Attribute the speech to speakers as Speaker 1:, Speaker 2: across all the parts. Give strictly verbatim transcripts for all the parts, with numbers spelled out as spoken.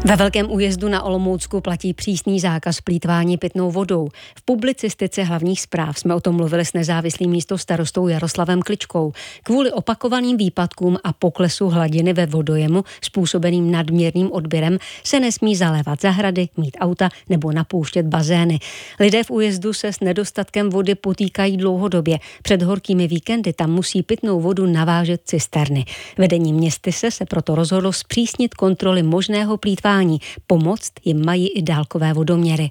Speaker 1: Ve Velkém Újezdu na Olomoucku platí přísný zákaz plýtvání pitnou vodou. V publicistice hlavních zpráv jsme o tom mluvili s nezávislým místostarostou Jaroslavem Kličkou. Kvůli opakovaným výpadkům a poklesu hladiny ve vodojemu způsobeným nadměrným odběrem se nesmí zalévat zahrady, mít auta nebo napouštět bazény. Lidé v Újezdu se s nedostatkem vody potýkají dlouhodobě. Před horkými víkendy tam musí pitnou vodu navážet cisterny. Vedení městyse se proto rozhodlo zpřísnit kontroly možného plýtvání. Pomoct jim mají i dálkové vodoměry.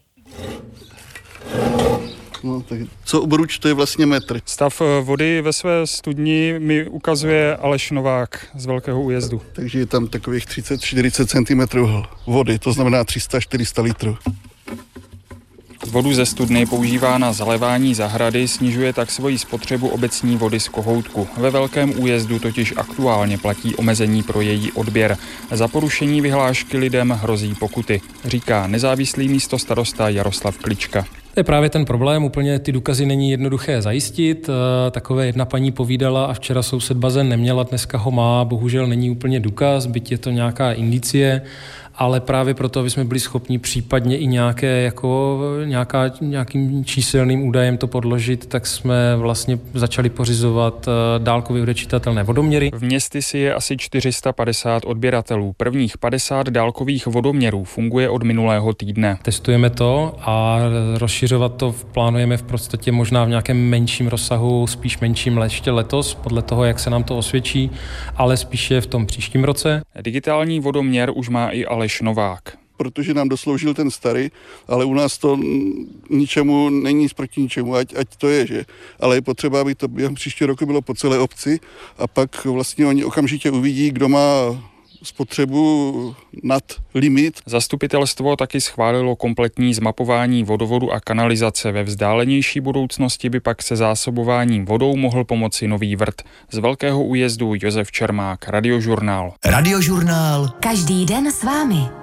Speaker 2: No, tak co obruč, to je vlastně metr.
Speaker 3: Stav vody ve své studni mi ukazuje Aleš Novák z Velkého Újezdu.
Speaker 2: Takže je tam takových třicet až čtyřicet centimetrů vody, to znamená tři sta až čtyři sta litrů.
Speaker 3: Vodu ze studny používá na zalévání zahrady, snižuje tak svoji spotřebu obecní vody z kohoutku. Ve Velkém Újezdu totiž aktuálně platí omezení pro její odběr. Za porušení vyhlášky lidem hrozí pokuty, říká nezávislý místostarosta Jaroslav Klička.
Speaker 4: To je právě ten problém, úplně ty důkazy není jednoduché zajistit. Takové jedna paní povídala a včera soused bazén neměla, dneska ho má, bohužel není úplně důkaz, byť je to nějaká indicie, ale právě proto, aby jsme byli schopni případně i nějaké, jako nějaká, nějakým číselným údajem to podložit, tak jsme vlastně začali pořizovat dálkově odečitatelné vodoměry.
Speaker 3: V městysi je asi čtyři sta padesát odběratelů. Prvních padesát dálkových vodoměrů funguje od minulého týdne.
Speaker 4: Testujeme to a rozšiřovat to plánujeme v podstatě možná v nějakém menším rozsahu, spíš menším ještě letos, podle toho, jak se nám to osvědčí, ale spíše v tom příštím roce.
Speaker 3: Digitální vodoměr už má i Aleš Novák.
Speaker 2: Protože nám dosloužil ten starý, ale u nás to ničemu není proti ničemu, ať, ať to je, že. Ale je potřeba, aby to během příští roku bylo po celé obci a pak vlastně oni okamžitě uvidí, kdo má spotřebu nad limit.
Speaker 3: Zastupitelstvo taky schválilo kompletní zmapování vodovodu a kanalizace. Ve vzdálenější budoucnosti by pak se zásobováním vodou mohl pomoci Nový Vrt. Z Velkého Újezdu Josef Čermák, Radiožurnál.
Speaker 5: Radiožurnál. Každý den s vámi.